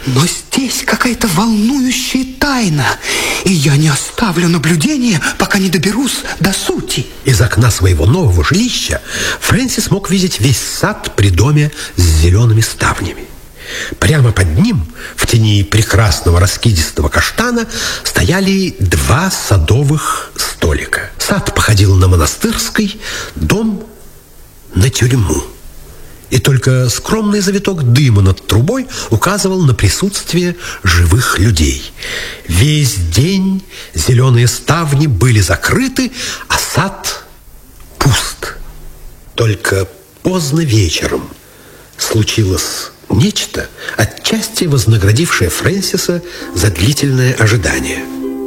Но здесь какая-то волнующая тайна, и я не оставлю наблюдения, пока не доберусь до сути. Из окна своего нового жилища Фрэнсис мог видеть весь сад при доме с зелеными ставнями. Прямо под ним, в тени прекрасного раскидистого каштана, стояли 2 садовых столика. Сад походил на монастырский, дом на тюрьму. И только скромный завиток дыма над трубой указывал на присутствие живых людей. Весь день зеленые ставни были закрыты, а сад пуст. Только поздно вечером случилось нечто, отчасти вознаградившее Фрэнсиса за длительное ожидание.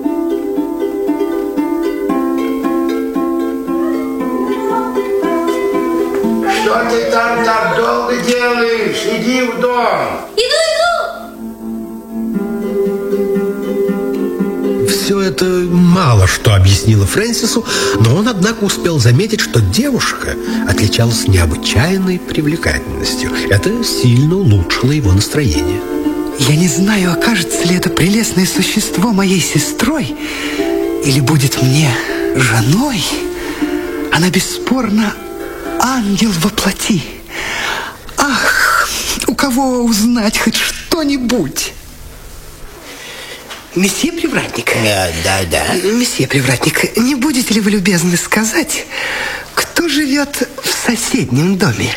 Что ты там так долго делаешь? Иди в дом. Все это мало что объяснило Фрэнсису, но он, однако, успел заметить, что девушка отличалась необычайной привлекательностью. Это сильно улучшило его настроение. Я не знаю, окажется ли это прелестное существо моей сестрой или будет мне женой. Она бесспорно ангел во плоти. Ах, у кого узнать хоть что-нибудь? Месье Привратник. Да. Месье Привратник, не будете ли вы любезны сказать, кто живет в соседнем доме?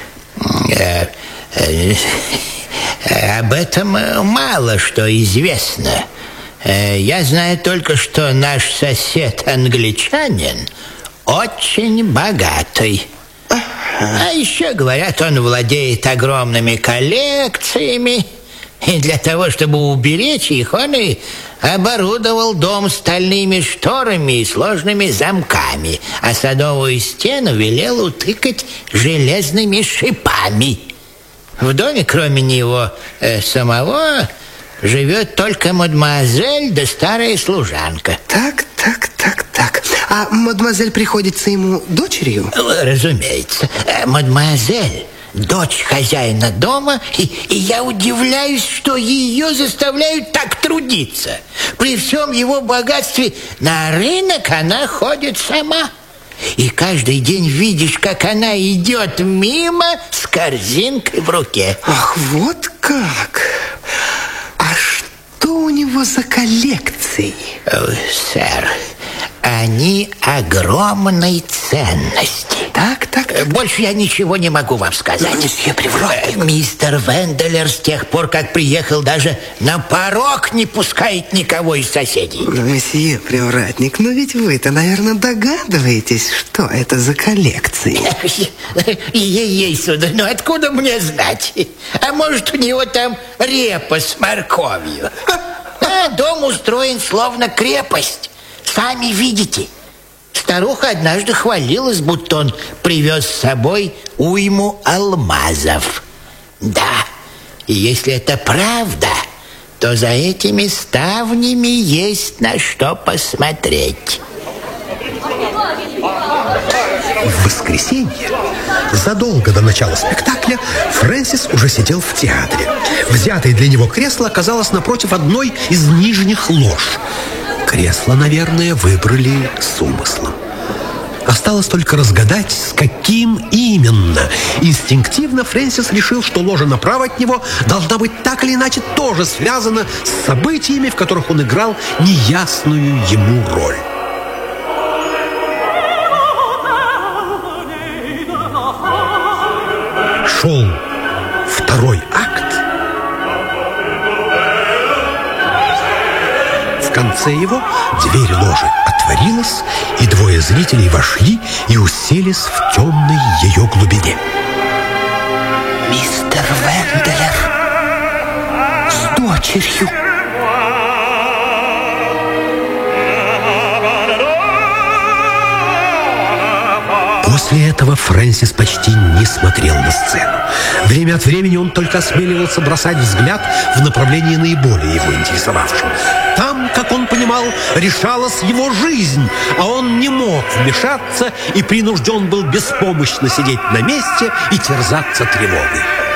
Об этом мало что известно. Я знаю только, что наш сосед англичанин очень богатый. А еще, говорят, он владеет огромными коллекциями. И для того, чтобы уберечь их, он и оборудовал дом стальными шторами и сложными замками, а садовую стену велел утыкать железными шипами. В доме, кроме него самого, живет только мадемуазель да старая служанка. Так. А мадемуазель приходится ему дочерью? Разумеется. Мадемуазель — дочь хозяина дома, и я удивляюсь, что ее заставляют так трудиться. При всем его богатстве на рынок она ходит сама. И каждый день видишь, как она идет мимо с корзинкой в руке. Ах, вот как! А что у него за коллекции? Сэр, они огромной ценности. Так. Больше я ничего не могу вам сказать. Месье Привратник. Мистер Венделер с тех пор, как приехал, даже на порог не пускает никого из соседей. Месье Привратник, но ведь вы-то, наверное, догадываетесь, что это за коллекции. Ей, сударь, ну откуда мне знать? А может, у него там репа с морковью? Дом устроен словно крепость. Сами видите. Старуха однажды хвалилась, будто он привез с собой уйму алмазов. Да, и если это правда, то за этими ставнями есть на что посмотреть. В воскресенье, задолго до начала спектакля, Фрэнсис уже сидел в театре. Взятое для него кресло оказалось напротив одной из нижних лож. Кресло, наверное, выбрали с умыслом. Осталось только разгадать, с каким именно. Инстинктивно Фрэнсис решил, что ложа направо от него должна быть так или иначе тоже связана с событиями, в которых он играл неясную ему роль. Шел второй акт. В конце его дверь ложи отворилась, и 2 зрителей вошли и уселись в темной ее глубине. Мистер Венделер с дочерью. После этого Фрэнсис почти не смотрел на сцену. Время от времени он только осмеливался бросать взгляд в направлении наиболее его интересовавшем. Там, как он понимал, решалась его жизнь, а он не мог вмешаться и принужден был беспомощно сидеть на месте и терзаться тревогой.